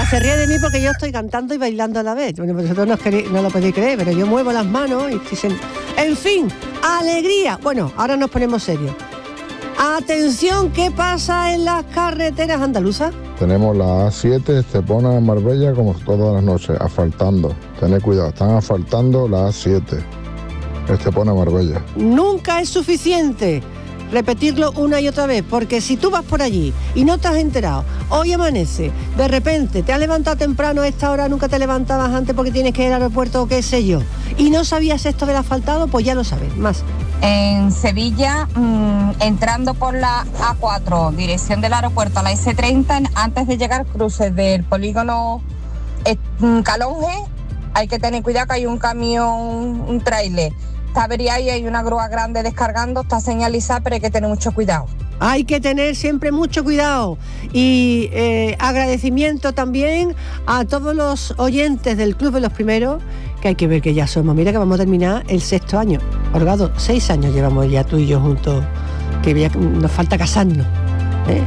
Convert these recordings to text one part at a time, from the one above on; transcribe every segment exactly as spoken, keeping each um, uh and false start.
se ríe de mí porque yo estoy cantando y bailando a la vez. Bueno, vosotros no, queréis, no lo podéis creer, pero yo muevo las manos y estoy sen... En fin, alegría. Bueno, ahora nos ponemos serios. Atención, ¿qué pasa en las carreteras andaluzas? Tenemos la A siete, Estepona, Marbella, como todas las noches, asfaltando. Tened cuidado, están asfaltando la A siete, Estepona, Marbella. Nunca es suficiente repetirlo una y otra vez, porque si tú vas por allí y no te has enterado, hoy amanece, de repente te has levantado temprano a esta hora, nunca te levantabas antes porque tienes que ir al aeropuerto o qué sé yo, y no sabías esto del asfaltado, pues ya lo sabes, más. En Sevilla, mmm, entrando por la A cuatro, dirección del aeropuerto a la ese treinta, antes de llegar cruces del polígono eh, Calonge, hay que tener cuidado que hay un camión, un tráiler. Está averiado y hay una grúa grande descargando, está señalizada, pero hay que tener mucho cuidado. Hay que tener siempre mucho cuidado. Y eh, agradecimiento también a todos los oyentes del Club de los Primeros, que hay que ver que ya somos. Mira que vamos a terminar el sexto año. Orgado, seis años llevamos ya tú y yo juntos, que ya nos falta casarnos, ¿eh?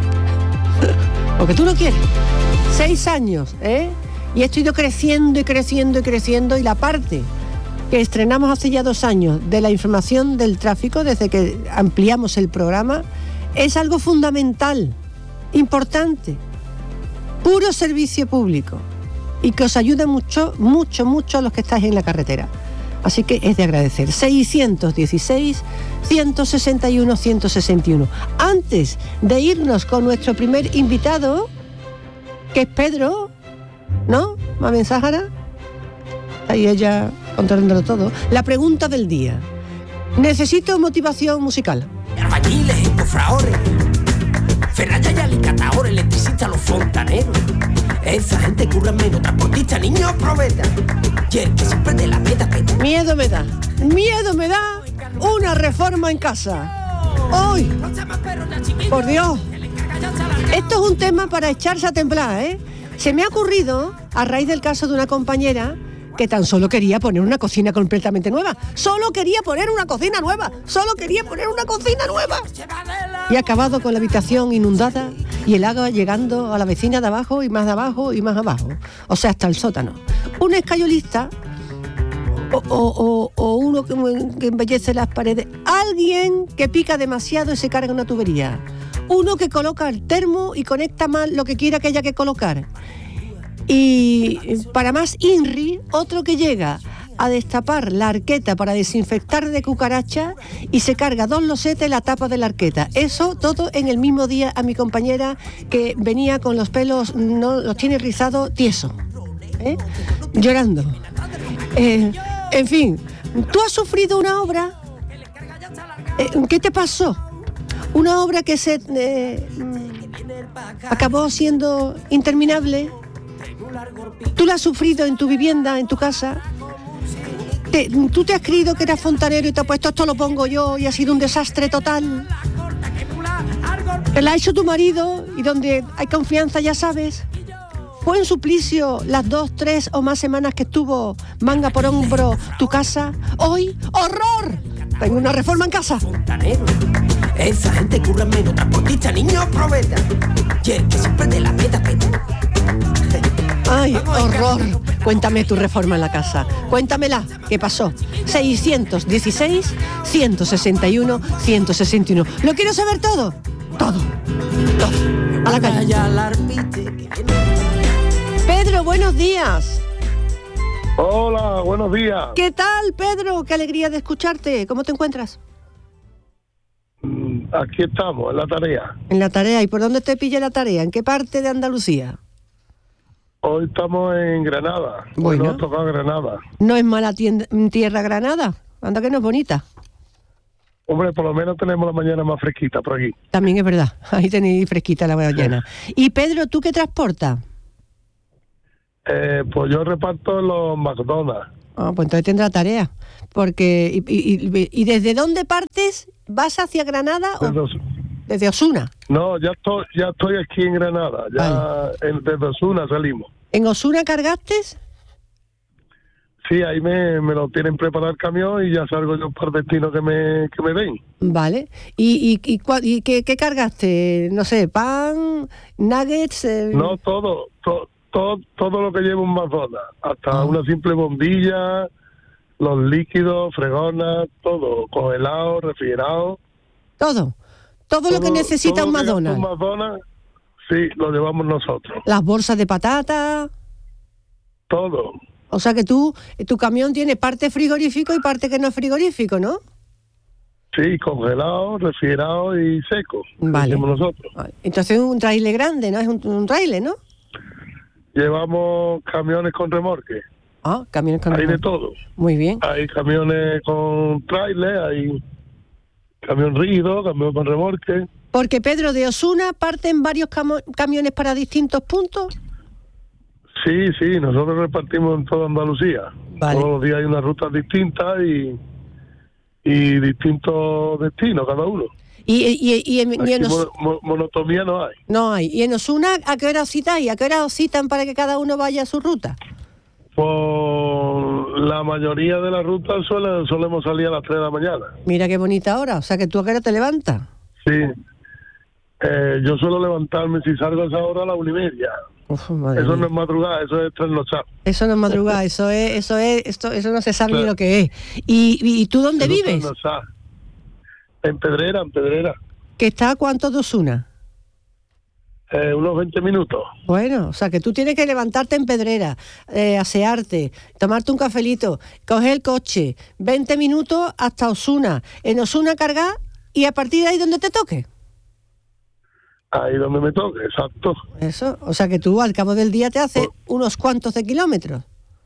Porque tú no quieres. Seis años, ¿eh? Y esto ha ido creciendo y creciendo y creciendo, y la parte que estrenamos hace ya dos años de la información del tráfico, desde que ampliamos el programa, es algo fundamental, importante, puro servicio público, y que os ayuda mucho, mucho, mucho a los que estáis en la carretera. Así que es de agradecer. seiscientos dieciséis, ciento sesenta y uno, ciento sesenta y uno. Antes de irnos con nuestro primer invitado, que es Pedro, ¿no? Mamen Sáhara. Ahí ella controlándolo todo. La pregunta del día. Necesito motivación musical. Albañiles, cofradores, ferrayas y alicatadores, electricistas, los fontaneros. Esa gente curra menos, transportistas, niños, probeta. Y el que siempre de la meta, peta. Miedo me da, miedo me da una reforma en casa. ¡Hoy! Por Dios. Esto es un tema para echarse a temblar, ¿eh? Se me ha ocurrido, a raíz del caso de una compañera que tan solo quería poner una cocina completamente nueva. Solo quería poner una cocina nueva. Solo quería poner una cocina nueva. Y ha acabado con la habitación inundada y el agua llegando a la vecina de abajo y más de abajo y más abajo. O sea, hasta el sótano. Un escayolista o, o, o, o uno que, que embellece las paredes. Alguien que pica demasiado y se carga una tubería. Uno que coloca el termo y conecta mal lo que quiera que haya que colocar. Y para más INRI, otro que llega a destapar la arqueta para desinfectar de cucaracha y se carga dos losetes la tapa de la arqueta. Eso todo en el mismo día a mi compañera, que venía con los pelos, no los tiene rizados, tieso, ¿eh? Llorando. Eh, en fin, ¿tú has sufrido una obra? Eh, ¿Qué te pasó? Una obra que se eh, acabó siendo interminable. ¿Tú la has sufrido en tu vivienda, en tu casa? Te, ¿Tú te has creído que eras fontanero y te has puesto esto lo pongo yo y ha sido un desastre total? ¿La ha hecho tu marido y donde hay confianza ya sabes? ¿Fue un suplicio las dos, tres o más semanas que estuvo manga por hombro tu casa? Hoy, ¡horror! Tengo una reforma en casa. Esa gente curra menos, transportista, niños, probeta. Y el que siempre de la meta, peta. ¡Ay, horror! Cuéntame tu reforma en la casa. Cuéntamela. ¿Qué pasó? seiscientos dieciséis, ciento sesenta y uno, ciento sesenta y uno. ¿Lo quiero saber todo? Todo. Todo. A la calle. Pedro, buenos días. Hola, buenos días. ¿Qué tal, Pedro? Qué alegría de escucharte. ¿Cómo te encuentras? Aquí estamos, en la tarea. En la tarea. ¿Y por dónde te pilla la tarea? ¿En qué parte de Andalucía? Hoy estamos en Granada. Hoy Bueno. nos ha tocado Granada. ¿No es mala tienda, tierra Granada? Anda que no es bonita. Hombre, por lo menos tenemos la mañana más fresquita por aquí. También es verdad. Ahí tenéis fresquita la mañana. Y Pedro, ¿tú qué transportas? Eh, pues yo reparto en los McDonald's. Ah, pues entonces tendrá tarea. Porque y, y, y, ¿y desde dónde partes? ¿Vas hacia Granada o Desde Os... desde Osuna? No, ya estoy, ya estoy aquí en Granada. Ya vale. en, desde Osuna salimos. ¿En Osuna cargaste? Sí, ahí me, me lo tienen preparado el camión y ya salgo yo para el destino que me, que me den. Vale. ¿Y, y, y, y qué, qué cargaste? No sé, pan, nuggets... Eh... No, todo, to, todo, todo lo que lleva un Mazona, hasta Ah. una simple bombilla, los líquidos, fregonas, todo, congelado, refrigerado. Todo. Todo lo que Todo- necesita todo un lo que gasta McDonald's. Un McDonald's, sí, lo llevamos nosotros. Las bolsas de patata. Todo. O sea que tú, tu camión tiene parte frigorífico y parte que no es frigorífico, ¿no? Sí, congelado, refrigerado y seco. Vale. Decimos nosotros. Vale. Entonces es un trailer grande, ¿no? Es un, un trailer, ¿no? Llevamos camiones con remorque. Ah, camiones con Hay de remolque. todo. Muy bien. Hay camiones con trailer, hay camión rígido, camión con remorque. Porque Pedro, de Osuna parten varios camo- camiones para distintos puntos. Sí, sí, nosotros repartimos en toda Andalucía. Vale. Todos los días hay unas rutas distintas y, y distintos destinos cada uno. Y, y, y, en, y Aquí en Os- mo- mo- monotomía no hay. no hay. Y en Osuna, ¿a qué hora citáis? ¿A qué hora os citan para que cada uno vaya a su ruta? Por la mayoría de las rutas suele, solemos salir a las tres de la mañana. Mira qué bonita hora. O sea que tú a qué hora te levantas. Sí. Eh, yo suelo levantarme, si salgo a esa hora, a la una y media. Uf, madre Eso mía. no es madrugada, eso es trasnochar. Eso no es madrugada, eso es, eso es, esto, eso no se sabe ni Claro. lo que es. ¿Y, y, y tú dónde Eso es vives? trasnochar. En Pedrera, en Pedrera. ¿Que está a cuánto de Osuna? Eh, unos veinte minutos. Bueno, o sea que tú tienes que levantarte en Pedrera, eh, asearte, tomarte un cafelito, coger el coche, veinte minutos hasta Osuna. En Osuna cargar y a partir de ahí donde te toque. Ahí donde me toque, exacto. Eso, o sea que tú al cabo del día te haces unos cuantos de kilómetros.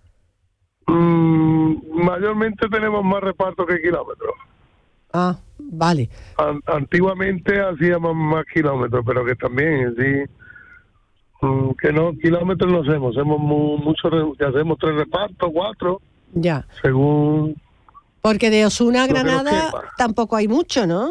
Mm, mayormente tenemos más reparto que kilómetros. Ah, vale. An- antiguamente hacíamos más kilómetros, pero que también, sí, mm, que no, kilómetros no hacemos, hacemos mu- muchos, re- que hacemos tres repartos, cuatro, Ya. según... Porque de Osuna a Lo que nos Granada quepa. tampoco hay mucho, ¿no?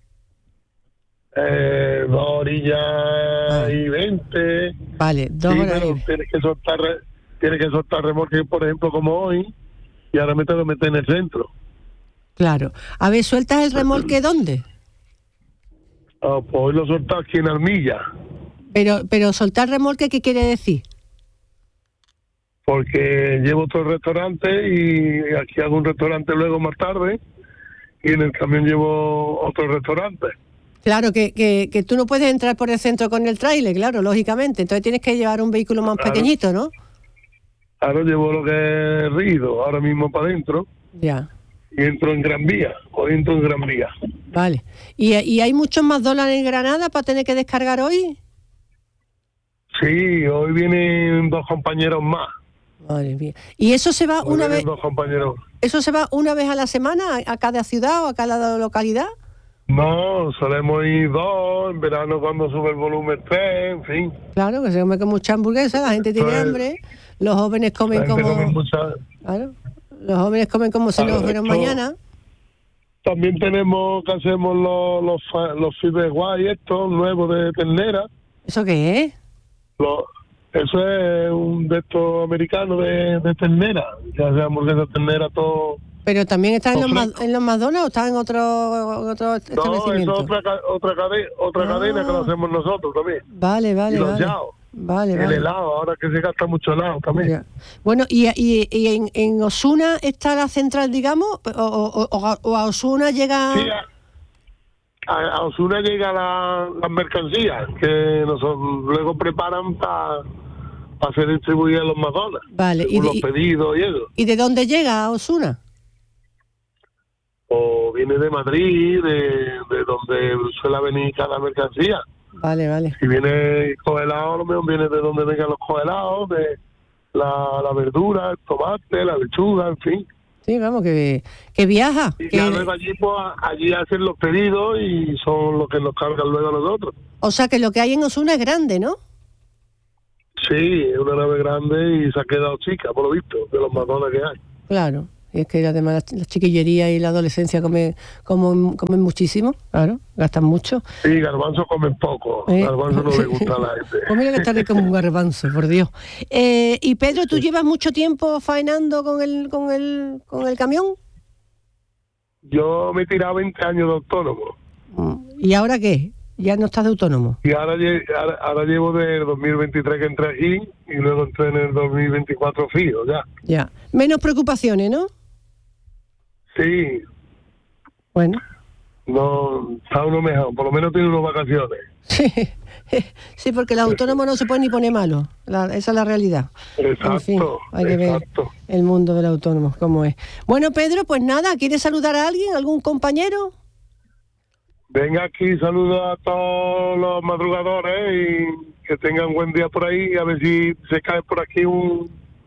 Eh, dos orillas Ah. y veinte. Vale, dos Sí, horas. pero y- tienes que soltar, re- tienes que soltar remolque, por ejemplo, como hoy, y ahora me tengo que meter en el centro. Claro. A ver, ¿sueltas el remolque dónde? Ah, pues hoy lo soltado aquí en Armilla, Pero, pero soltar remolque, ¿qué quiere decir? porque llevo otro restaurante y aquí hago un restaurante luego más tarde, y en el camión llevo otro restaurante. Claro, que, que, que tú no puedes entrar por el centro con el tráiler, claro, lógicamente. Entonces tienes que llevar un vehículo más Claro. pequeñito, ¿no? Ahora llevo lo que es rígido, ahora mismo para adentro, Ya, y entro en Gran Vía, hoy entro en Gran Vía. vale. ¿Y, y hay muchos más dólares en Granada para tener que descargar hoy? Sí, hoy vienen dos compañeros más. Madre mía. ¿Y eso se va Hoy una vienen vez, dos compañeros. eso se va una vez a la semana a, a cada ciudad o a cada localidad? No, solemos ir dos, en verano cuando sube el volumen tres, en fin. Claro, que se come con mucha hamburguesa, la gente tiene Pues, hambre, los jóvenes La comen gente como... come mucha- Claro, los jóvenes comen como si Claro, no fueran esto- mañana. También tenemos que hacemos los los, fa- los fibres guay estos nuevos de ternera. ¿Eso qué es? Los- eso es un de estos americanos de, de ternera. Que hace hamburguesa de ternera todo. ¿Pero también está en los, Ofrezco. Ma- en los McDonald's o está en otro, en otro No, eso es establecimiento? otra, ca- otra, cadena, otra Ah. cadena que lo hacemos nosotros también. Vale, vale, Y los vale. yaos. Vale, El vale. helado, ahora que se gasta mucho helado también. Ya. Bueno, ¿y, y, y en, en Osuna está la central, digamos? ¿O, o, o- o a Osuna llega...? Sí, a, a, a Osuna llega la, las mercancías que nosotros luego preparan para ser distribuidas en los McDonald's. Vale, y según de- los pedidos y eso. ¿Y de dónde llega a Osuna? O viene de Madrid, de, de donde suele venir cada mercancía. Vale, vale. Si viene congelado, a lo mejor viene de donde vengan los congelados, de la, la verdura, el tomate, la lechuga, en fin. Sí, vamos, que, que viaja. Y que- ya luego allí, pues, allí hacen los pedidos y son los que nos cargan luego a nosotros. O sea, que lo que hay en Osuna es grande, ¿no? Sí, es una nave grande y se ha quedado chica, por lo visto, de los McDonald's que hay. Claro. Y es que además la, la chiquillería y la adolescencia comen, comen, comen muchísimo, claro, gastan mucho. Sí, garbanzo comen poco, Eh. garbanzo no le gusta a la gente. Pues mira que está rico como un garbanzo, por Dios. Eh, y Pedro, ¿tú llevas mucho tiempo faenando con el, con el, con el camión? Yo me he tirado veinte años de autónomo. Mm. ¿Y ahora qué? Ya no estás de autónomo. Y ahora, ahora, ahora llevo del dos mil veintitrés que entré aquí y luego entré en el dos mil veinticuatro fijo, ya. Ya. Menos preocupaciones, ¿no? Sí. Bueno. No, está uno mejor, por lo menos tiene unas vacaciones. Sí, porque los autónomos no se pueden ni poner malos, la, esa es la realidad. Exacto, en fin, hay que exacto. ver el mundo del autónomo, cómo es. Bueno, Pedro, pues nada, ¿quieres saludar a alguien, algún compañero? Venga aquí, saludo a todos los madrugadores y que tengan buen día por ahí, a ver si se cae por aquí un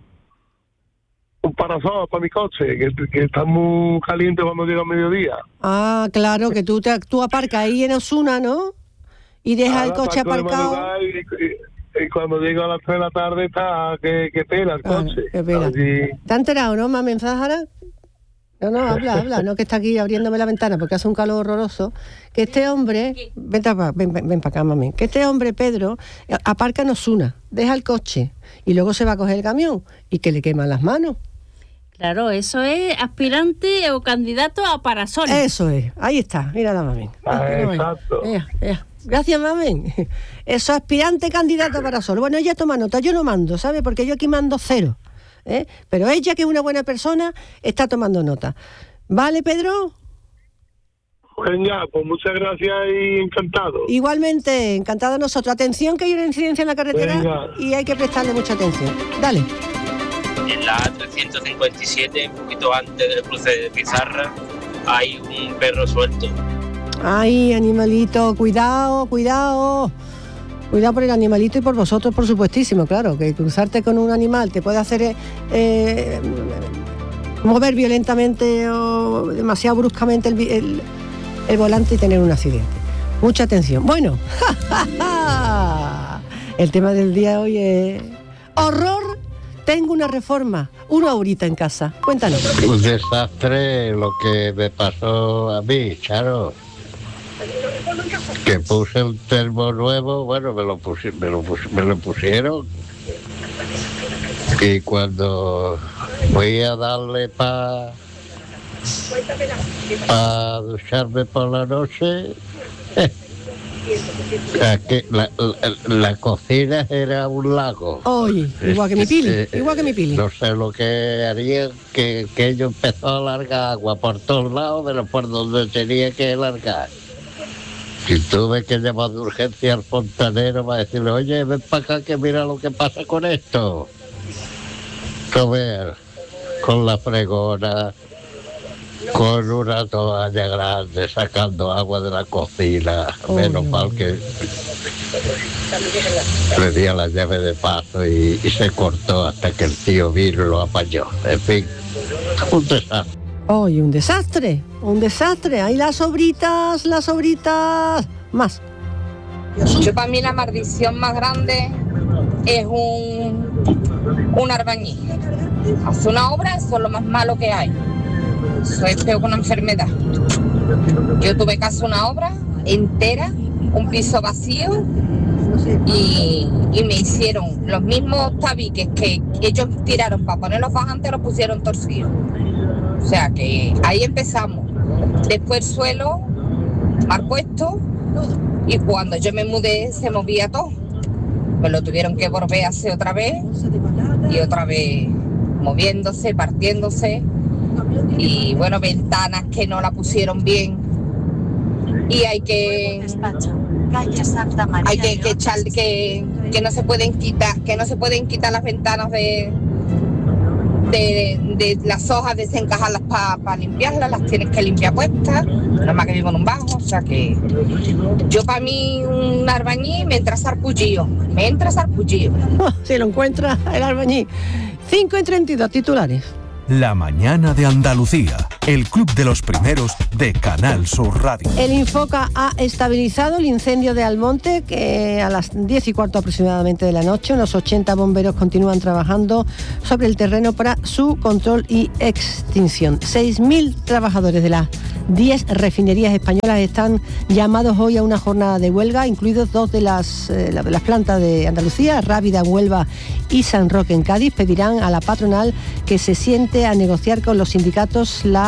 un parasol para mi coche, que, que está muy caliente cuando llega el mediodía. Ah, claro, que tú te tú aparcas ahí en Osuna, ¿no? Y deja el coche aparcado. Y, y, y cuando llego a las tres de la tarde está que, que pela el ah, coche. Que pela. Si... ¿Te has enterado, no, Mamen Zahara? No, no, habla, habla, no que está aquí abriéndome la ventana porque hace un calor horroroso. Que este hombre, ven para ven, ven, ven acá, Mamen, que este hombre, Pedro, aparca en Osuna, deja el coche y luego se va a coger el camión y que le queman las manos. Claro, eso es aspirante o candidato a parasol. Eso es, ahí está, mira la Mamen. Ah, exacto. Ea, ea. Gracias, Mamen. Eso, aspirante candidato a parasol. Bueno, ella toma nota, yo no mando, ¿sabe? Porque yo aquí mando cero. ¿eh? Pero ella, que es una buena persona, está tomando nota. ¿Vale, Pedro? Venga, pues muchas gracias y encantado. Igualmente, encantado nosotros. Atención, que hay una incidencia en la carretera. Venga. Y hay que prestarle mucha atención. Dale. En la A trescientos cincuenta y siete, un poquito antes del cruce de Pizarra, hay un perro suelto. Ay, animalito, cuidado, cuidado. Cuidado por el animalito y por vosotros, por supuestísimo, claro, que cruzarte con un animal te puede hacer eh, mover violentamente o demasiado bruscamente el, el, el volante y tener un accidente. Mucha atención. Bueno, el tema del día de hoy es horror. Tengo una reforma, una horita en casa. Cuéntanos. Un desastre lo que me pasó a mí, Charo. Que puse un termo nuevo, bueno, me lo, pusi, me lo, pusi, me lo pusieron. Y cuando voy a darle para pa ducharme por la noche, eh, Aquí, la, la, la cocina era un lago. Oye, igual que mi pili, eh, igual que mi pili. No sé lo que haría, que, que ellos empezó a largar agua por todos lados, pero por donde tenía que largar. Y tuve que llamar de urgencia al fontanero para decirle, oye, ven para acá que mira lo que pasa con esto. Comer con la fregona, con una toalla grande, sacando agua de la cocina. Oh, menos no. mal que le di a la llave de paso y, y se cortó hasta que el tío vino y lo apañó. En fin, un desastre. Oye, oh, un desastre, un desastre. Ahí las sobritas, las sobritas. Más. Yo, para mí la maldición más grande es un, un albañil. Hace una obra, eso es lo más malo que hay. Eso es peor que una enfermedad. Yo tuve que hacer una obra entera, un piso vacío, y, y me hicieron los mismos tabiques que ellos tiraron para poner los bajantes, los pusieron torcidos. O sea que ahí empezamos. Después el suelo mal puesto, y cuando yo me mudé se movía todo. Pues lo tuvieron que volver a hacer otra vez, y otra vez moviéndose, partiéndose. Y bueno, ventanas que no la pusieron bien, y hay que hay que, que echar que, que no se pueden quitar que no se pueden quitar las ventanas de de, de las hojas, desencajarlas para pa limpiarlas, las tienes que limpiar puestas, nada más que vivo en un bajo. O sea que yo, para mí, un albañil me entra sarpullido, me entra sarpullido. Oh, si lo encuentra el albañil. cinco y treinta y dos titulares. La mañana de Andalucía, el club de los primeros de Canal Sur Radio. El Infoca ha estabilizado el incendio de Almonte, que a las diez y cuarto aproximadamente de la noche, unos ochenta bomberos continúan trabajando sobre el terreno para su control y extinción. seis mil trabajadores de las diez refinerías españolas están llamados hoy a una jornada de huelga, incluidos dos de las, eh, las plantas de Andalucía, Rábida en Huelva y San Roque en Cádiz. Pedirán a la patronal que se siente a negociar con los sindicatos la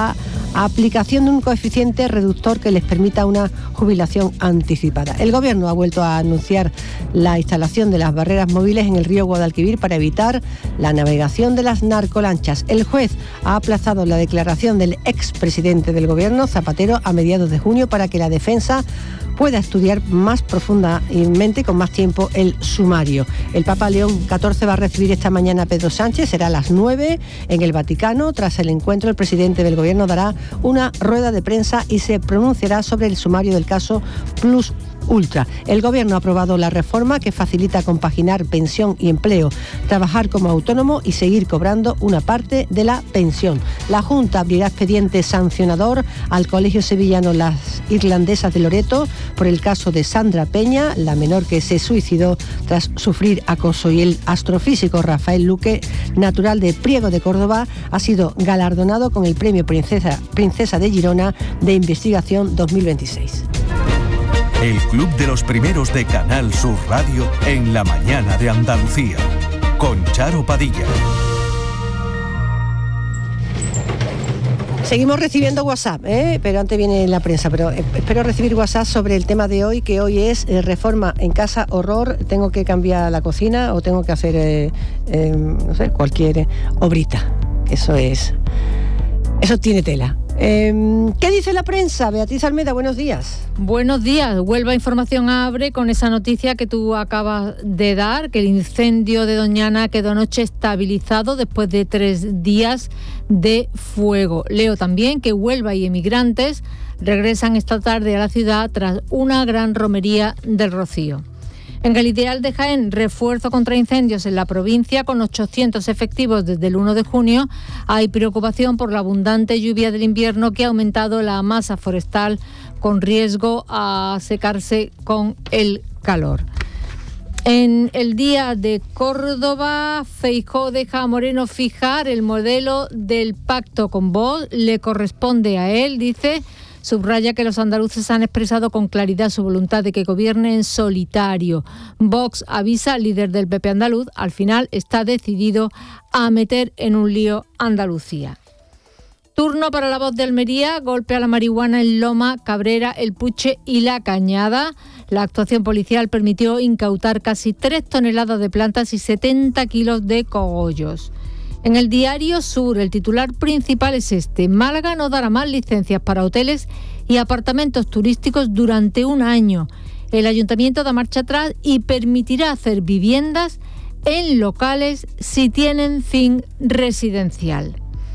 la aplicación de un coeficiente reductor que les permita una jubilación anticipada. El Gobierno ha vuelto a anunciar la instalación de las barreras móviles en el río Guadalquivir para evitar la navegación de las narcolanchas. El juez ha aplazado la declaración del expresidente del Gobierno, Zapatero, a mediados de junio para que la defensa pueda estudiar más profundamente y con más tiempo el sumario. El Papa León catorce va a recibir esta mañana a Pedro Sánchez, será a las nueve en el Vaticano. Tras el encuentro, el presidente del Gobierno dará una rueda de prensa y se pronunciará sobre el sumario del caso Plus Ultra. El Gobierno ha aprobado la reforma que facilita compaginar pensión y empleo, trabajar como autónomo y seguir cobrando una parte de la pensión. La Junta abrirá expediente sancionador al Colegio Sevillano Las Irlandesas de Loreto por el caso de Sandra Peña, la menor que se suicidó tras sufrir acoso, y el astrofísico Rafael Luque, natural de Priego de Córdoba, ha sido galardonado con el Premio Princesa, Princesa de Girona de Investigación dos mil veintiséis. El Club de los Primeros de Canal Sur Radio en la mañana de Andalucía, con Charo Padilla. Seguimos recibiendo WhatsApp, ¿eh? Pero antes viene la prensa, pero espero recibir WhatsApp sobre el tema de hoy, que hoy es eh, reforma en casa, horror, tengo que cambiar la cocina o tengo que hacer, eh, eh, no sé, cualquier eh, obrita. Eso es, eso tiene tela. Eh, ¿Qué dice la prensa? Beatriz Almeda, buenos días. Buenos días. Huelva Información abre con esa noticia que tú acabas de dar, que el incendio de Doñana quedó anoche estabilizado después de tres días de fuego. Leo también que Huelva y emigrantes regresan esta tarde a la ciudad tras una gran romería del Rocío. En el ideal de Jaén, refuerzo contra incendios en la provincia con ochocientos efectivos desde el uno de junio. Hay preocupación por la abundante lluvia del invierno que ha aumentado la masa forestal con riesgo a secarse con el calor. En el Día de Córdoba, Feijóo deja a Moreno fijar el modelo del pacto con Vox. Le corresponde a él, dice. Subraya que los andaluces han expresado con claridad su voluntad de que gobierne en solitario. Vox avisa al líder del P P andaluz, al final está decidido a meter en un lío Andalucía. Turno para La Voz de Almería, golpe a la marihuana en Loma, Cabrera, El Puche y La Cañada. La actuación policial permitió incautar casi tres toneladas de plantas y setenta kilos de cogollos. En el Diario Sur, el titular principal es este: Málaga no dará más licencias para hoteles y apartamentos turísticos durante un año. El ayuntamiento da marcha atrás y permitirá hacer viviendas en locales si tienen fin residencial.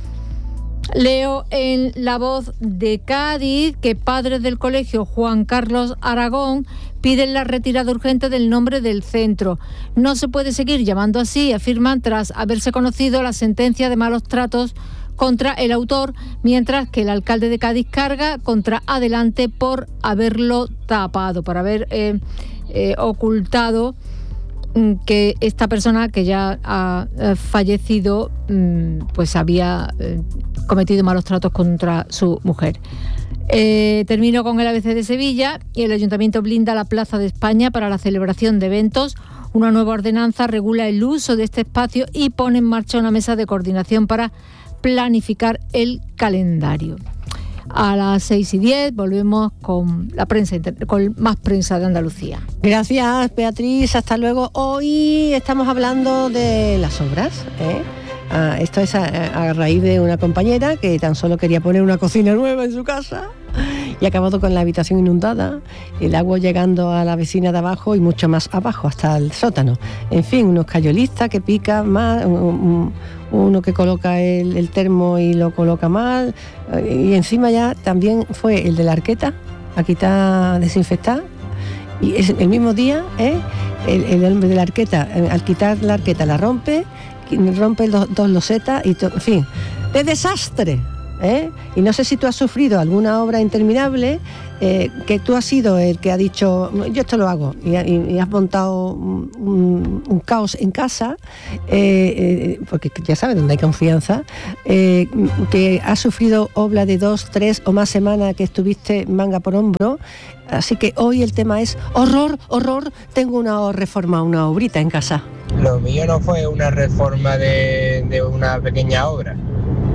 Leo en La Voz de Cádiz que padres del colegio Juan Carlos Aragón piden la retirada urgente del nombre del centro. No se puede seguir llamando así, afirman, tras haberse conocido la sentencia de malos tratos contra el autor, mientras que el alcalde de Cádiz carga contra Adelante por haberlo tapado, por haber eh, eh, ocultado que esta persona, que ya ha eh, fallecido, pues había eh, cometido malos tratos contra su mujer. Eh, termino con el A B C de Sevilla. Y el Ayuntamiento blinda la Plaza de España para la celebración de eventos. Una nueva ordenanza regula el uso de este espacio y pone en marcha una mesa de coordinación para planificar el calendario. A las seis y diez volvemos con la prensa, con más prensa de Andalucía. Gracias, Beatriz. Hasta luego. Hoy estamos hablando de las obras, ¿eh? Ah, esto es a, a raíz de una compañera que tan solo quería poner una cocina nueva en su casa y ha acabado con la habitación inundada, el agua llegando a la vecina de abajo y mucho más abajo, hasta el sótano. En fin, unos cayolistas que pican más, un, un, uno que coloca el, el termo y lo coloca mal, y encima ya también fue el de la arqueta a quitar, desinfectar, y es el mismo día, ¿eh? el, el hombre de la arqueta, al quitar la arqueta la rompe, rompe dos, dos losetas y to, en fin, ¡de desastre! ¿Eh? Y no sé si tú has sufrido alguna obra interminable, eh, que tú has sido el que ha dicho, yo esto lo hago, y, y, y has montado un, un, un caos en casa, eh, eh, porque ya sabes dónde hay confianza, eh, que has sufrido obra de dos, tres o más semanas que estuviste manga por hombro. Así que hoy el tema es horror, horror, tengo una reforma, una obrita en casa. Lo mío no fue una reforma de, de una pequeña obra.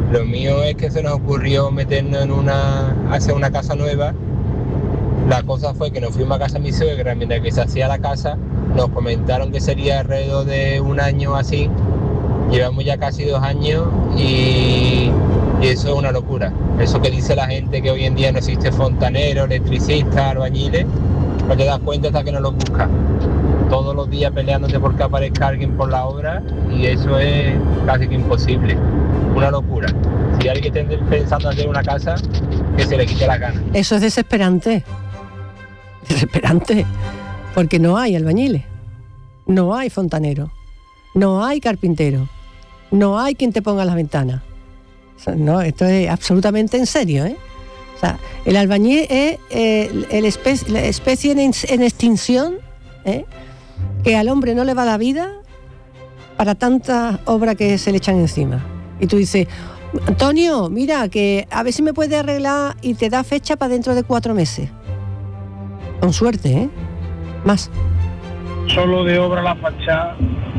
Lo mío es que se nos ocurrió meternos en una, hacer una casa nueva. La cosa fue que nos fuimos a casa de mi suegra, mientras que se hacía la casa, nos comentaron que sería alrededor de un año así. Llevamos ya casi dos años y, y eso es una locura. Eso que dice la gente que hoy en día no existe fontanero, electricista, albañiles, no te das cuenta hasta que no lo buscas. Todos los días peleándote porque aparezca alguien por la obra y eso es casi que imposible. Una locura. Si alguien esté pensando hacer una casa, que se le quite la gana. Eso es desesperante. Desesperante. Porque no hay albañiles, no hay fontanero, no hay carpintero, no hay quien te ponga las ventanas. O sea, no, esto es absolutamente en serio, ¿eh? O sea, el albañil es eh, el espe- la especie en, en extinción, ¿eh? Que al hombre no le va la vida para tantas obras que se le echan encima. Y tú dices, Antonio, mira, que a ver si me puede arreglar y te da fecha para dentro de cuatro meses. Con suerte, ¿eh? Más. Solo de obra la fachada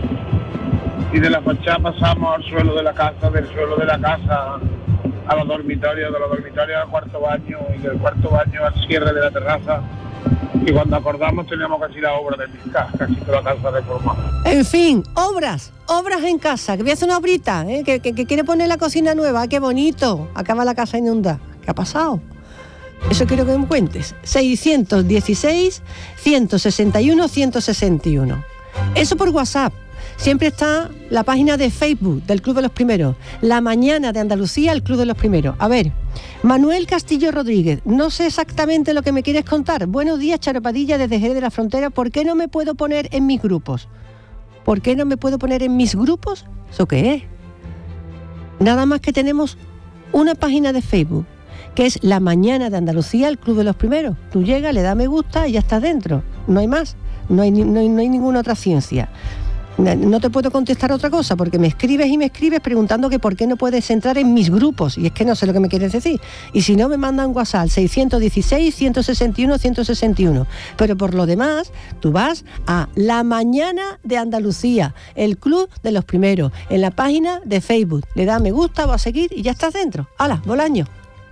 y de la fachada pasamos al suelo de la casa, del suelo de la casa a los dormitorios, de los dormitorios al cuarto baño y del cuarto baño al cierre de la terraza. Y cuando acordamos teníamos casi la obra de mi casa, casi toda la casa reformada. En fin, obras, obras en casa, que voy a hacer una obrita, ¿eh? que, que, que quiere poner la cocina nueva, qué bonito, acaba la casa inundada. ¿Qué ha pasado? Eso quiero que me cuentes. seiscientos dieciséis, ciento sesenta y uno, ciento sesenta y uno. Eso por WhatsApp. Siempre está la página de Facebook del Club de los Primeros. La mañana de Andalucía, el Club de los Primeros. A ver, Manuel Castillo Rodríguez. No sé exactamente lo que me quieres contar. Buenos días, Charo Padilla, desde Jerez de la Frontera. ¿Por qué no me puedo poner en mis grupos? ¿Por qué no me puedo poner en mis grupos? ¿Eso qué es? Nada más que tenemos una página de Facebook, que es La Mañana de Andalucía, el Club de los Primeros. Tú llegas, le das me gusta y ya estás dentro. No hay más, no hay, no hay, no hay ninguna otra ciencia. No te puedo contestar otra cosa, porque me escribes y me escribes preguntando que por qué no puedes entrar en mis grupos, y es que no sé lo que me quieres decir. Y si no, me mandan WhatsApp seiscientos dieciséis, ciento sesenta y uno, ciento sesenta y uno. Pero por lo demás, tú vas a La Mañana de Andalucía, el Club de los Primeros, en la página de Facebook. Le das me gusta o a seguir y ya estás dentro. ¡Hala, Bolaño!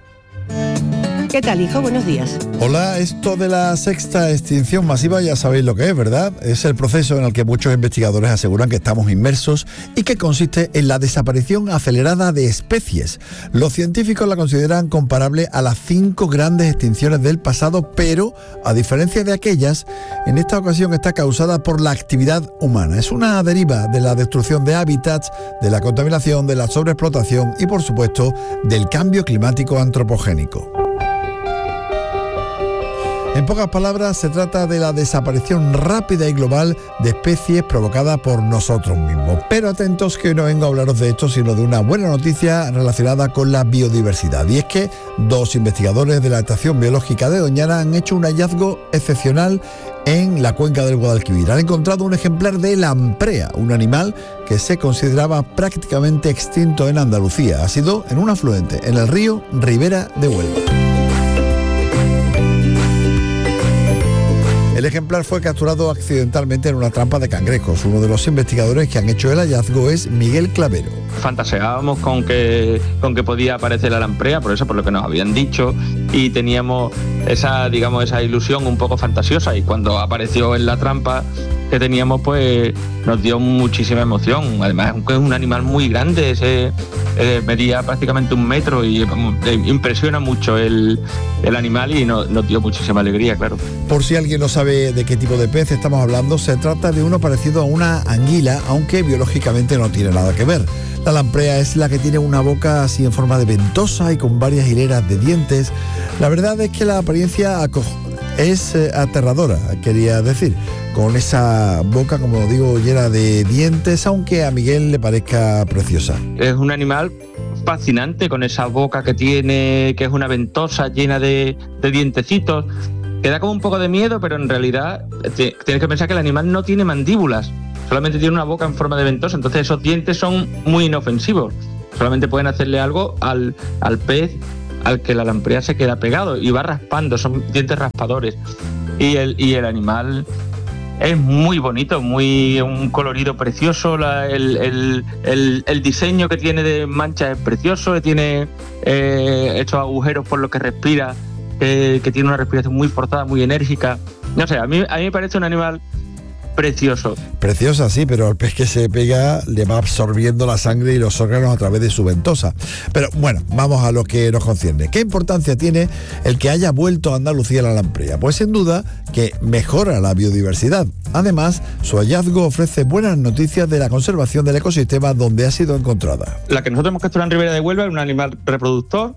¿Qué tal, hijo? Buenos días. Hola, esto de la sexta extinción masiva ya sabéis lo que es, ¿verdad? Es el proceso en el que muchos investigadores aseguran que estamos inmersos y que consiste en la desaparición acelerada de especies. Los científicos la consideran comparable a las cinco grandes extinciones del pasado, pero, a diferencia de aquellas, en esta ocasión está causada por la actividad humana. Es una deriva de la destrucción de hábitats, de la contaminación, de la sobreexplotación y, por supuesto, del cambio climático antropogénico. En pocas palabras, se trata de la desaparición rápida y global de especies provocada por nosotros mismos. Pero atentos, que no vengo a hablaros de esto, sino de una buena noticia relacionada con la biodiversidad. Y es que dos investigadores de la Estación Biológica de Doñana han hecho un hallazgo excepcional en la cuenca del Guadalquivir. Han encontrado un ejemplar de lamprea, un animal que se consideraba prácticamente extinto en Andalucía. Ha sido en un afluente, en el río Ribera de Huelva. El ejemplar fue capturado accidentalmente en una trampa de cangrejos. Uno de los investigadores que han hecho el hallazgo es Miguel Clavero. Fantaseábamos con que, con que podía aparecer la lamprea, por eso, por lo que nos habían dicho, y teníamos esa, digamos, esa ilusión un poco fantasiosa, y cuando apareció en la trampa que teníamos, pues nos dio muchísima emoción. Además, es un animal muy grande, ese, eh, medía prácticamente un metro y eh, impresiona mucho el, el animal, y no, nos dio muchísima alegría, claro. Por si alguien no sabe de qué tipo de pez estamos hablando, se trata de uno parecido a una anguila, aunque biológicamente no tiene nada que ver. La lamprea es la que tiene una boca así en forma de ventosa y con varias hileras de dientes. La verdad es que la apariencia es eh, aterradora, quería decir, con esa boca, como digo, llena de dientes, aunque a Miguel le parezca preciosa. Es un animal fascinante, con esa boca que tiene, que es una ventosa llena de, de dientecitos, que da como un poco de miedo, pero en realidad te, tienes que pensar que el animal no tiene mandíbulas, solamente tiene una boca en forma de ventosa, entonces esos dientes son muy inofensivos, solamente pueden hacerle algo al, al pez al que la lamprea se queda pegado y va raspando, son dientes raspadores, y el, y el animal es muy bonito, muy un colorido precioso, la, el, el, el, el diseño que tiene de manchas es precioso, tiene eh, estos agujeros por los que respira, que, que tiene una respiración muy forzada, muy enérgica. No sé, a mí, a mí me parece un animal precioso. Preciosa, sí, pero al pez que se pega le va absorbiendo la sangre y los órganos a través de su ventosa. Pero bueno, vamos a lo que nos concierne. ¿Qué importancia tiene el que haya vuelto a Andalucía la lamprera? Pues sin duda que mejora la biodiversidad. Además, su hallazgo ofrece buenas noticias de la conservación del ecosistema donde ha sido encontrada. La que nosotros hemos capturado en Ribera de Huelva es un animal reproductor.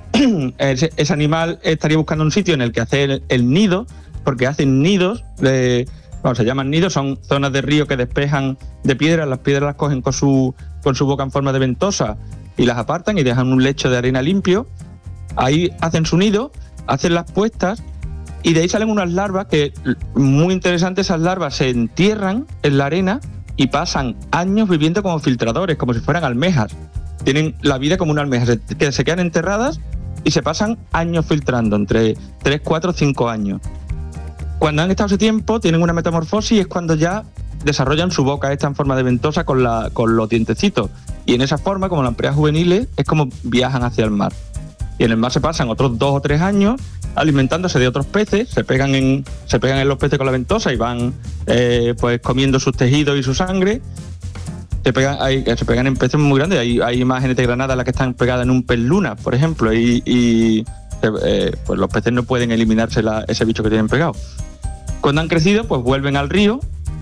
ese, ese animal estaría buscando un sitio en el que hacer el, el nido, porque hacen nidos de... Bueno, se llaman nidos, son zonas de río que despejan de piedras, las piedras las cogen con su, con su boca en forma de ventosa y las apartan y dejan un lecho de arena limpio. Ahí hacen su nido, hacen las puestas y de ahí salen unas larvas que, muy interesantes, esas larvas se entierran en la arena y pasan años viviendo como filtradores, como si fueran almejas. Tienen la vida como una almeja, se, que se quedan enterradas y se pasan años filtrando, entre tres, cuatro, cinco años. Cuando han estado ese tiempo, tienen una metamorfosis y es cuando ya desarrollan su boca esta en forma de ventosa con, la, con los dientecitos. Y en esa forma, como lampreas juveniles, es como viajan hacia el mar. Y en el mar se pasan otros dos o tres años alimentándose de otros peces, se pegan en, se pegan en los peces con la ventosa y van eh, pues comiendo sus tejidos y su sangre. Se pegan, hay, se pegan en peces muy grandes. Hay, hay imágenes de Granada en las que están pegadas en un pez luna, por ejemplo, y, y eh, pues los peces no pueden eliminarse la, ese bicho que tienen pegado. Cuando han crecido, pues vuelven al río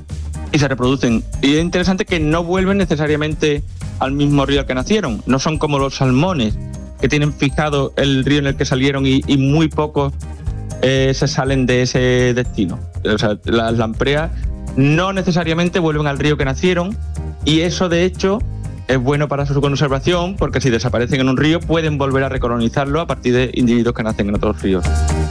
y se reproducen. Y es interesante que no vuelven necesariamente al mismo río al que nacieron. No son como los salmones, que tienen fijado el río en el que salieron y, y muy pocos eh, se salen de ese destino. O sea, las lampreas no necesariamente vuelven al río que nacieron y eso, de hecho, es bueno para su conservación porque si desaparecen en un río pueden volver a recolonizarlo a partir de individuos que nacen en otros ríos.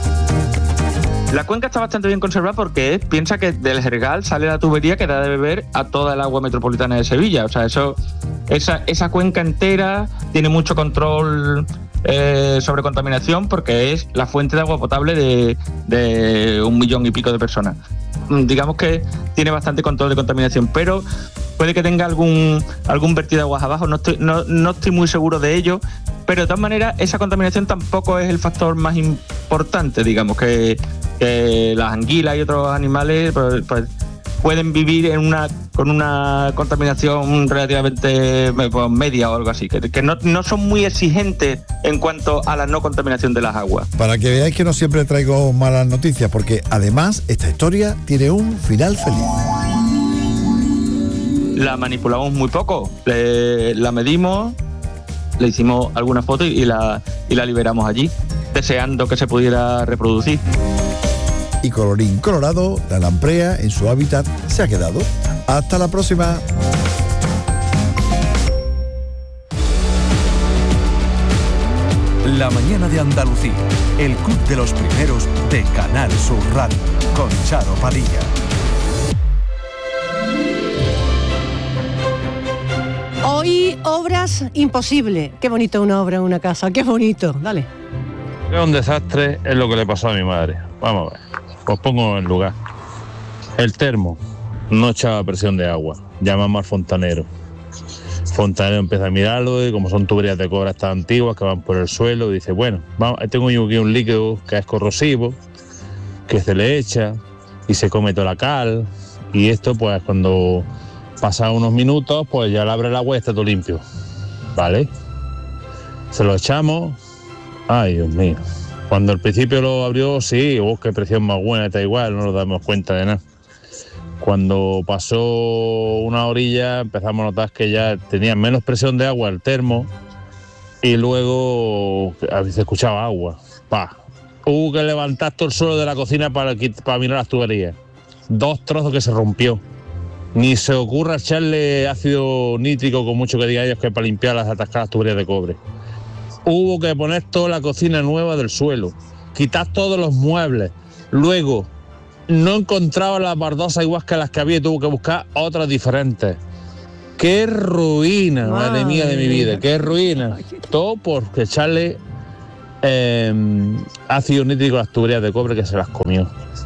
La cuenca está bastante bien conservada porque es, piensa que del Jergal sale la tubería que da de beber a toda el agua metropolitana de Sevilla. O sea, eso, esa, esa cuenca entera tiene mucho control eh, sobre contaminación porque es la fuente de agua potable de, de un millón y pico de personas. Digamos que tiene bastante control de contaminación, pero puede que tenga algún, algún vertido de aguas abajo, no estoy, no, no estoy muy seguro de ello, pero de todas maneras esa contaminación tampoco es el factor más importante, digamos, que, que las anguilas y otros animales pues, pues, pueden vivir en una con una contaminación relativamente pues, media o algo así, que, que no, no son muy exigentes en cuanto a la no contaminación de las aguas. Para que veáis que no siempre traigo malas noticias, porque además esta historia tiene un final feliz. La manipulamos muy poco, le, la medimos, le hicimos alguna foto y la, y la liberamos allí, deseando que se pudiera reproducir. Y colorín colorado, la lamprea en su hábitat se ha quedado. Hasta la próxima. La mañana de Andalucía, el club de los primeros de Canal Sur Radio, con Charo Padilla. Hoy obras imposible. Qué bonito una obra en una casa, qué bonito. Dale. Es un desastre, es lo que le pasó a mi madre. Vamos a ver, os pongo en lugar. El termo no echaba presión de agua. Llamamos al fontanero. Fontanero empieza a mirarlo y como son tuberías de cobre estas antiguas que van por el suelo, dice, bueno, vamos, tengo yo aquí un líquido que es corrosivo, que se le echa y se come toda la cal. Y esto, pues, cuando pasa unos minutos, pues ya le abre el agua y está todo limpio. ¿Vale? Se lo echamos. Ay, Dios mío. Cuando al principio lo abrió, sí, oh, qué presión más buena, está igual, no nos damos cuenta de nada. Cuando pasó una orilla, empezamos a notar que ya tenía menos presión de agua el termo y luego se escuchaba agua. Pa. Hubo que levantar todo el suelo de la cocina para, para mirar las tuberías. Dos trozos que se rompió. Ni se ocurra echarle ácido nítrico, con mucho que diga ellos, que para limpiar las atascadas tuberías de cobre. Hubo que poner toda la cocina nueva del suelo, quitar todos los muebles. Luego, no encontraba las baldosas igual que las que había y tuvo que buscar otras diferentes. ¡Qué ruina, madre, madre mía de mi vida! ¡Qué ruina! Todo por echarle eh, ácido nítrico a las tuberías de cobre que se las comió.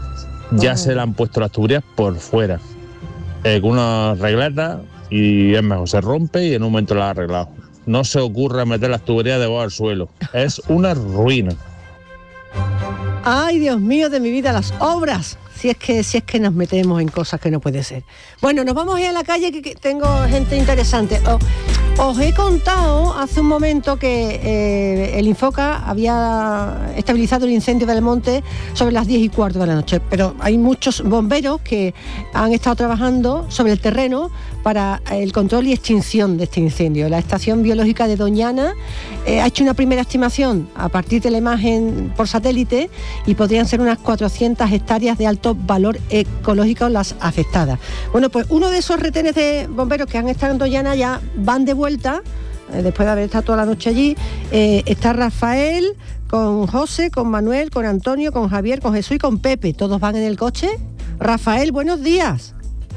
ya se le han puesto las tuberías por fuera, eh, con unas regletas, y es mejor, se rompe y en un momento la ha arreglado. No se ocurra meter las tuberías debajo del suelo, es una ruina. Ay, Dios mío de mi vida, las obras. Si es que si es que nos metemos en cosas que no puede ser. Bueno, nos vamos a ir a la calle, que, que tengo gente interesante. Os, os he contado hace un momento que eh, el Infoca había estabilizado el incendio del monte sobre las diez y cuarto de la noche, pero hay muchos bomberos que han estado trabajando sobre el terreno para el control y extinción de este incendio. La Estación Biológica de Doñana eh, ha hecho una primera estimación a partir de la imagen por satélite y podrían ser unas cuatrocientas hectáreas de alto valor ecológico las afectadas. Bueno, pues uno de esos retenes de bomberos que han estado en Doñana ya van de vuelta, eh, después de haber estado toda la noche allí. Eh, está Rafael con José, con Manuel, con Antonio, con Javier, con Jesús y con Pepe. ¿Todos van en el coche? Rafael, buenos días.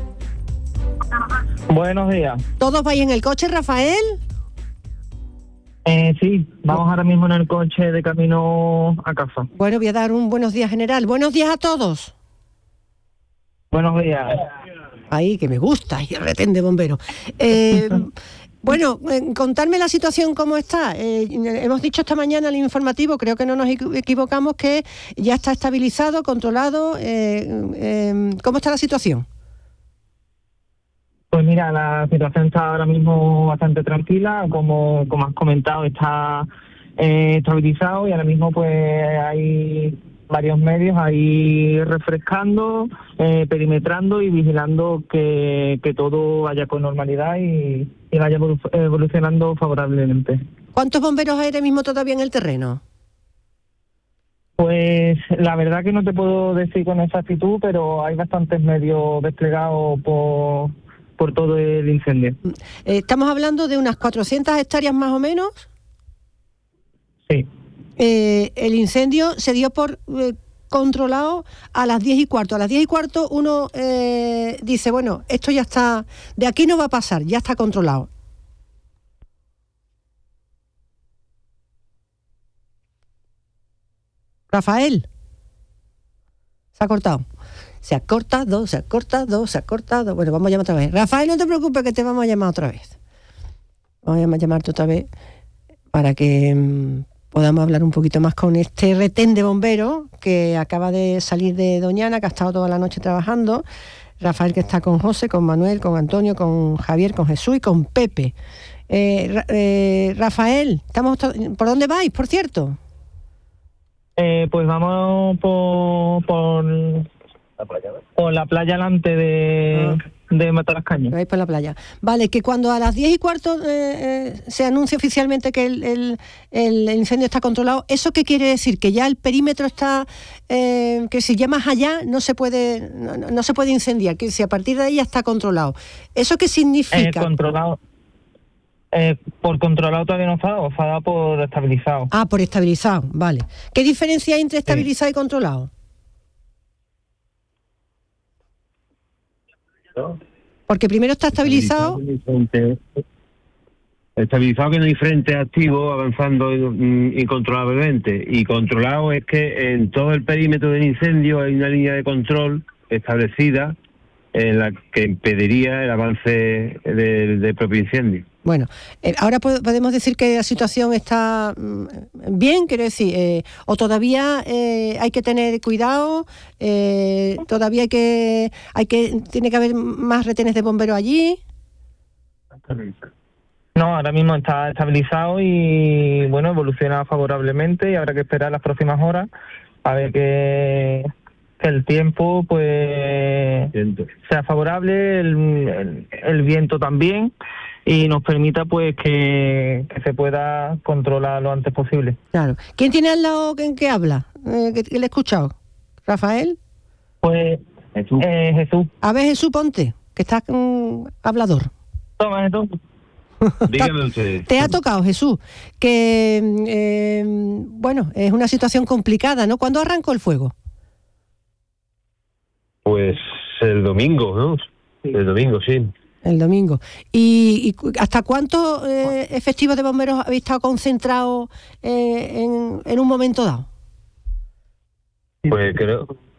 Buenos días. ¿Todos vais en el coche, Rafael? Eh, sí, vamos ahora mismo en el coche de camino a casa. Bueno, voy a dar un buenos días general. Buenos días a todos. Buenos días. Ahí, que me gusta, y el retén de bomberos. Eh, bueno, eh, contarme la situación cómo está. Eh, hemos dicho esta mañana en el informativo, creo que no nos equivocamos, que ya está estabilizado, controlado. Eh, eh, ¿Cómo está la situación? Pues mira, la situación está ahora mismo bastante tranquila, como, como has comentado, está eh, estabilizado y ahora mismo pues hay varios medios ahí refrescando, eh, perimetrando y vigilando que, que todo vaya con normalidad y, y vaya evolucionando favorablemente. ¿Cuántos bomberos hay ahora mismo todavía en el terreno? Pues la verdad que no te puedo decir con exactitud, pero hay bastantes medios desplegados por... por todo el incendio. Eh, ¿Estamos hablando de unas cuatrocientas hectáreas más o menos? Sí. Eh, el incendio se dio por eh, controlado a las diez y cuarto. A las diez y cuarto uno eh, dice, bueno, esto ya está, de aquí no va a pasar, ya está controlado. Rafael. Se ha cortado. Se ha cortado, se ha cortado, se ha cortado. Bueno, vamos a llamar otra vez. Rafael, no te preocupes que te vamos a llamar otra vez. Vamos a llamarte otra vez para que mmm, podamos hablar un poquito más con este retén de bomberos que acaba de salir de Doñana, que ha estado toda la noche trabajando. Rafael, que está con José, con Manuel, con Antonio, con Javier, con Jesús y con Pepe. Eh, eh, Rafael, estamos ¿por dónde vais, por cierto? Eh, pues vamos por... por... La playa, ¿no? Por la playa delante de, ah. de Matalascañas. Ahí por la playa. Vale, que cuando a las diez y cuarto eh, eh, se anuncia oficialmente que el, el, el incendio está controlado, ¿eso qué quiere decir? Que ya el perímetro está, eh, que si ya más allá no se puede no, no se puede incendiar, que si a partir de ahí ya está controlado. ¿Eso qué significa? Eh, controlado. Eh, por controlado todavía no está dado, está dado por estabilizado. Ah, por estabilizado, vale. ¿Qué diferencia hay entre estabilizado sí. y controlado? Porque primero está estabilizado. Estabilizado que no hay frente activo avanzando incontrolablemente. Y controlado es que en todo el perímetro del incendio hay una línea de control establecida en la que impediría el avance del, del propio incendio. Bueno, eh, ahora podemos decir que la situación está bien, quiero decir, eh, o todavía eh, hay que tener cuidado, eh, todavía hay que, hay que, tiene que haber más retenes de bomberos allí. No, ahora mismo está estabilizado y bueno, evoluciona favorablemente y habrá que esperar las próximas horas a ver que, que el tiempo pues viento. sea favorable, el, el, el viento también, y nos permita pues que, que se pueda controlar lo antes posible. Claro. ¿Quién tiene al lado en que habla? Eh, que, que le he escuchado. ¿Rafael? Pues Jesús. Eh, Jesús. A ver, Jesús, ponte, que estás um, hablador. Toma, Jesús. Dígame usted. Te ha tocado, Jesús, que eh, bueno, es una situación complicada, ¿no? ¿Cuándo arrancó el fuego? Pues el domingo, ¿no? Sí. El domingo, sí. El domingo. ¿Y, y hasta cuántos eh, efectivos de bomberos habéis estado concentrados eh, en, en un momento dado? Pues creo,